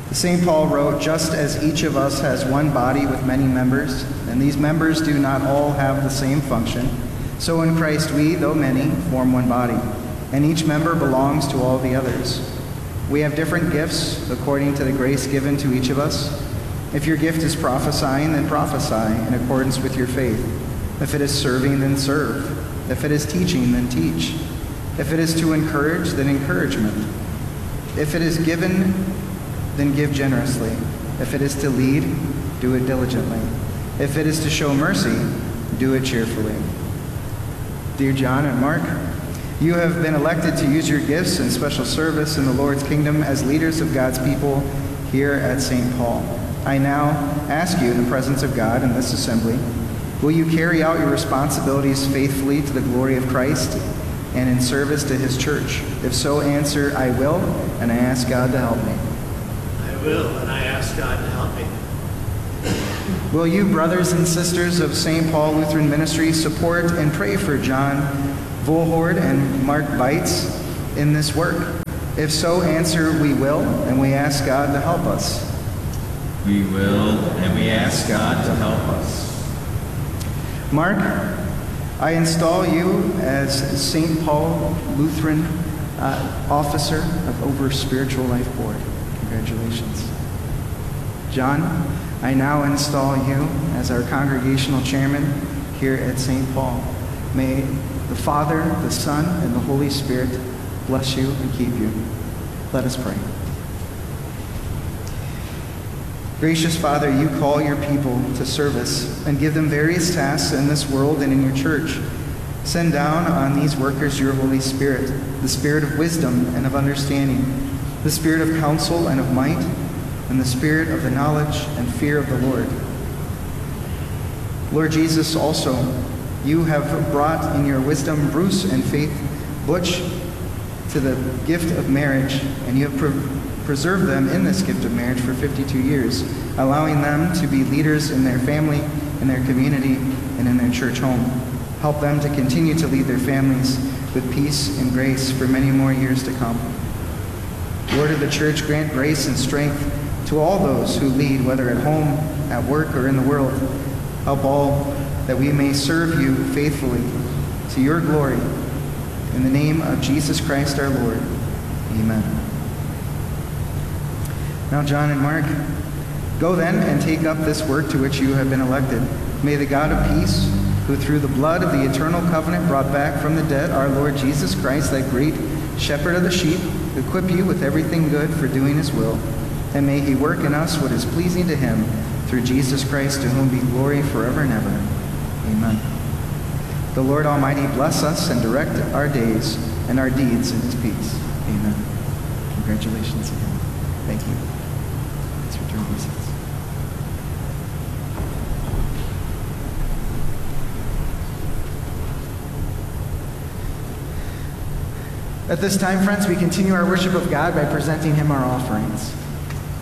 St. Paul wrote, "Just as each of us has one body with many members, and these members do not all have the same function, so in Christ we, though many, form one body, and each member belongs to all the others. We have different gifts according to the grace given to each of us. If your gift is prophesying, then prophesy in accordance with your faith. If it is serving, then serve. If it is teaching, then teach. If it is to encourage, then encouragement. If it is given, then give generously. If it is to lead, do it diligently. If it is to show mercy, do it cheerfully." Dear John and Mark, you have been elected to use your gifts in special service in the Lord's kingdom as leaders of God's people here at St. Paul. I now ask you in the presence of God in this assembly, will you carry out your responsibilities faithfully to the glory of Christ and in service to his church? If so, answer, "I will," and I ask God to help me. I will, and I ask God to help me. Will you, brothers and sisters of St. Paul Lutheran Ministry, support and pray for John Volhord and Mark Beitz in this work? If so, answer, "We will," and we ask God to help us. We will, and we ask God to help us. Mark, I install you as St. Paul Lutheran officer over Spiritual Life Board. Congratulations. John, I now install you as our congregational chairman here at St. Paul. May the Father, the Son, and the Holy Spirit bless you and keep you. Let us pray. Gracious Father, you call your people to service and give them various tasks in this world and in your church. Send down on these workers your Holy Spirit, the spirit of wisdom and of understanding, the spirit of counsel and of might, and the spirit of the knowledge and fear of the Lord. Lord Jesus, also, you have brought in your wisdom Bruce and Faith Butch to the gift of marriage, and you have preserved them in this gift of marriage for 52 years, allowing them to be leaders in their family, in their community, and in their church home. Help them to continue to lead their families with peace and grace for many more years to come. Lord of the church, grant grace and strength to all those who lead, whether at home, at work, or in the world. Help all that we may serve you faithfully to your glory. In the name of Jesus Christ our Lord. Amen. Now, John and Mark, go then and take up this work to which you have been elected. May the God of peace, who through the blood of the eternal covenant brought back from the dead our Lord Jesus Christ, that great shepherd of the sheep, equip you with everything good for doing his will. And may he work in us what is pleasing to him, through Jesus Christ, to whom be glory forever and ever. Amen. The Lord Almighty bless us and direct our days and our deeds in his peace. Amen. Congratulations again. Thank you. Let's return to seats. At this time, friends, we continue our worship of God by presenting him our offerings.